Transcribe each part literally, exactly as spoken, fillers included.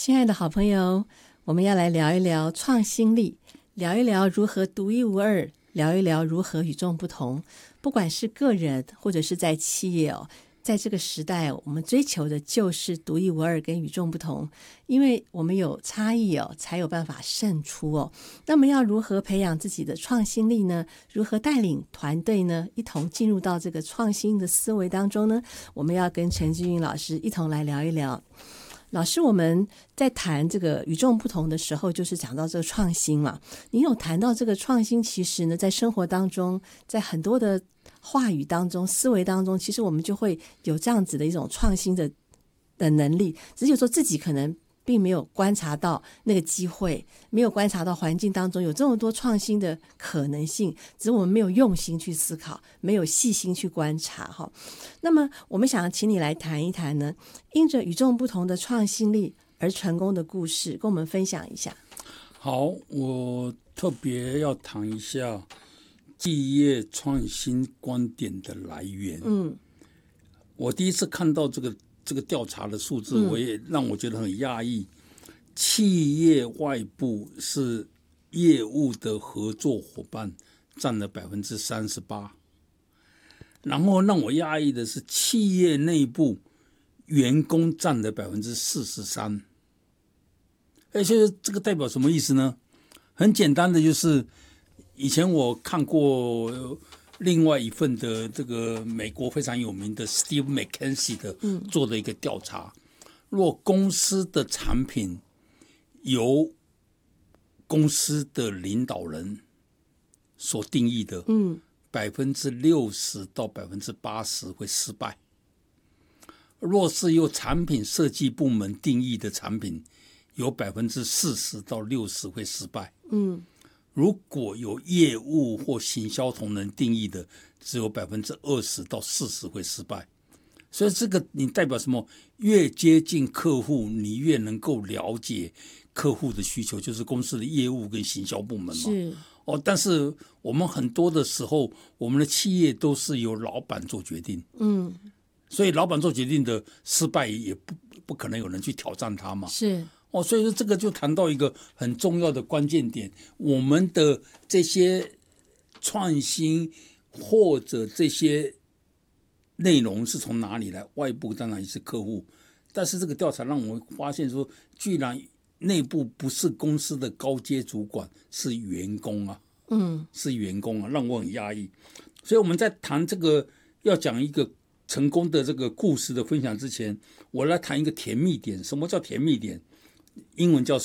亲爱的好朋友，我们要来聊一聊创新力，聊一聊如何独一无二，聊一聊如何与众不同。不管是个人或者是在企业哦，在这个时代，我们追求的就是独一无二跟与众不同，因为我们有差异哦，才有办法胜出哦。那么要如何培养自己的创新力呢？如何带领团队呢？一同进入到这个创新的思维当中呢？我们要跟陈俊云老师一同来聊一聊。老师，我们在谈这个与众不同的时候，就是讲到这个创新嘛。你有谈到这个创新，其实呢，在生活当中，在很多的话语当中、思维当中，其实我们就会有这样子的一种创新的的能力，只是有时候自己可能并没有观察到那个机会，没有观察到环境当中有这么多创新的可能性，只是我们没有用心去思考，没有细心去观察哈。那么我们想请你来谈一谈呢，因着与众不同的创新力而成功的故事，跟我们分享一下。 好，我特别要谈一下企业创新观点的来源。嗯，我第一次看到这个这个调查的数字，我也让我觉得很讶异。企业外部是业务的合作伙伴占了百分之三十八，然后让我讶异的是，企业内部员工占了百分之四十三。而且这个代表什么意思呢？很简单的，就是以前我看过另外一份的这个美国非常有名的 Steve McKinsey 的做的一个调查，若公司的产品由公司的领导人所定义的，嗯，百分之六十到百分之八十会失败。若是由产品设计部门定义的产品，有百分之四十到六十会失败。嗯。如果有业务或行销同仁定义的，只有百分之二十到四十会失败。所以这个你代表什么？越接近客户，你越能够了解客户的需求，就是公司的业务跟行销部门嘛。 是哦，但是我们很多的时候，我们的企业都是由老板做决定。嗯，所以老板做决定的失败，也不不可能有人去挑战他嘛。 是。 哦，所以说这个就谈到一个很重要的关键点，我们的这些创新或者这些内容是从哪里来？外部当然也是客户，但是这个调查让我们发现说，居然内部不是公司的高阶主管，是员工啊，嗯，是员工啊，让我很压抑。所以我们在谈这个要讲一个成功的这个故事的分享之前，我来谈一个甜蜜点。什么叫甜蜜点？英文叫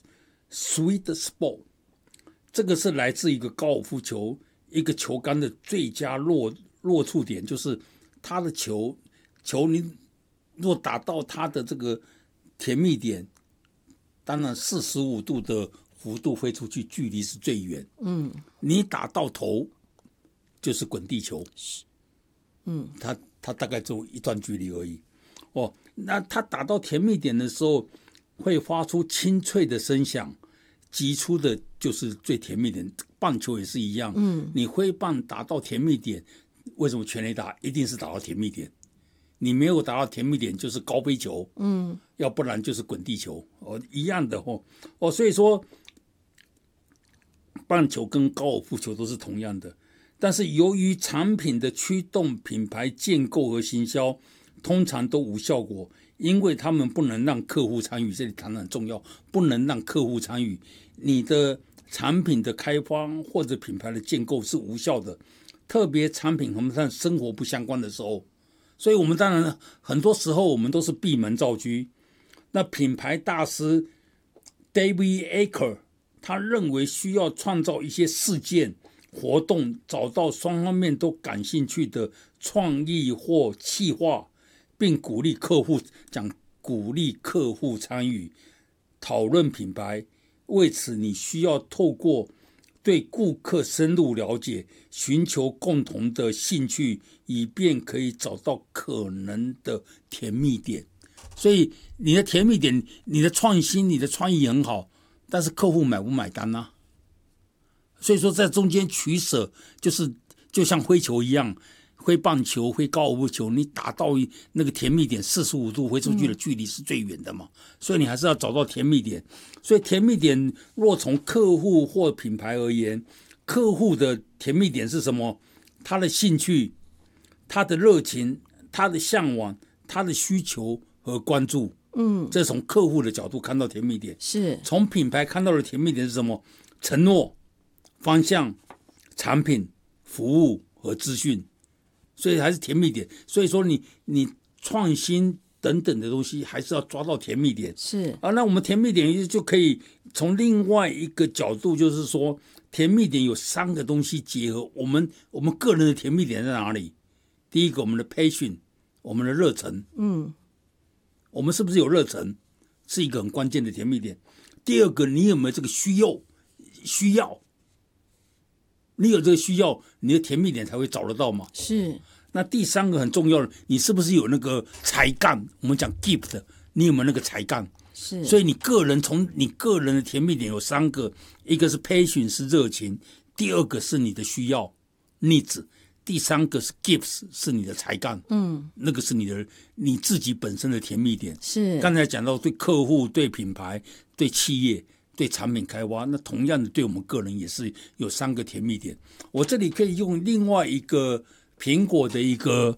sweet spot， 这个是来自一个高尔夫球一个球杆的最佳落落触点，就是它的球球你若打到它的这个甜蜜点，当然四十五度的弧度飞出去，距离是最远。嗯，你打到头就是滚地球。嗯，它它大概只有一段距离而已。哦，那它打到甜蜜点的时候，会发出清脆的声响，击出的就是最甜蜜点。棒球也是一样，嗯，你挥棒打到甜蜜点，为什么全垒打一定是打到甜蜜点？你没有打到甜蜜点就是高飞球，嗯，要不然就是滚地球，哦，一样的哦，哦，所以说棒球跟高尔夫球都是同样的，但是由于产品的驱动、品牌建构和行销通常都无效果。因为他们不能让客户参与，这里谈得很重要，不能让客户参与，你的产品的开发或者品牌的建构是无效的，特别产品和我们生活不相关的时候，所以我们当然很多时候我们都是闭门造车。那品牌大师 David Aker 他认为需要创造一些事件活动，找到双方面都感兴趣的创意或企划，并鼓励客户讲鼓励客户参与讨论品牌。为此你需要透过对顾客深入了解，寻求共同的兴趣，以便可以找到可能的甜蜜点。所以你的甜蜜点，你的创新，你的创意很好，但是客户买不买单啊？所以说在中间取舍，就是就像挥球一样， 挥棒球、挥高尔夫球，你打到那个甜蜜点四十五度挥出去的距离是最远的嘛，所以你还是要找到甜蜜点。所以甜蜜点若从客户或品牌而言，客户的甜蜜点是什么？他的兴趣、他的热情、他的向往、他的需求和关注。嗯，这是从客户的角度看到甜蜜点。 是从品牌看到的甜蜜点是什么？承诺、方向、产品、服务和资讯。所以还是甜蜜点。所以说你你创新等等的东西，还是要抓到甜蜜点。 是啊，那我们甜蜜点就可以从另外一个角度，就是说甜蜜点有三个东西结合。我们我们个人的甜蜜点在哪里？第一个，我们的 passion， 我们的热忱。嗯，我们是不是有热忱，是一个很关键的甜蜜点。第二个，你有没有这个需要？需要。你有这个需要，你的甜蜜点才会找得到嘛。 是。 那第三个很重要的，你是不是有那个才干？我们讲 gift， 你有没有那个才干？ 是。 所以你个人从你个人的甜蜜点有三个，一个是 passion 是热情，第二个是你的需要 needs， 第三个是 gifts 是你的才干。嗯，那个是你的你自己本身的甜蜜点。 是。 刚才讲到对客户、对品牌、对企业。对产品开发，那同样的对我们个人也是有三个甜蜜点。我这里可以用另外一个苹果的一个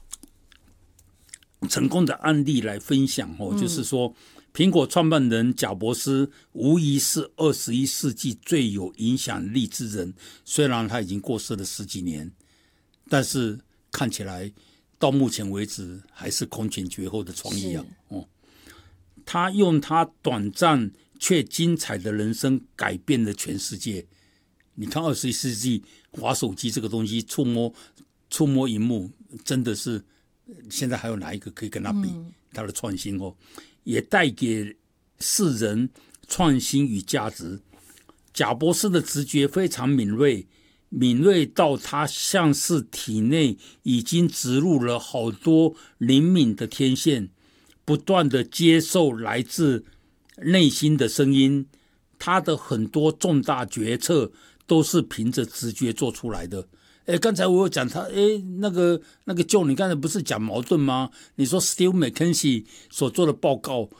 成功的案例来分享哦，嗯、就是说，苹果创办人贾伯斯无疑是二十一世纪最有影响力之人。虽然他已经过世了十几年，但是看起来到目前为止还是空前绝后的创意啊！哦，他用他短暂却精彩的人生改变了全世界。你看二十一世纪滑手机这个东西，触摸触摸萤幕，真的是现在还有哪一个可以跟他比？嗯、他的创新哦，也带给世人创新与价值。贾伯斯的直觉非常敏锐，敏锐到他像是体内已经植入了好多灵敏的天线，不断的接受来自内心的声音。他的很多重大决策都是凭着直觉做出来的。哎，刚才我有讲他，哎，那个那个 Joe， 你刚才不是讲矛盾吗？你说 Steve McKenzie 所做的报告，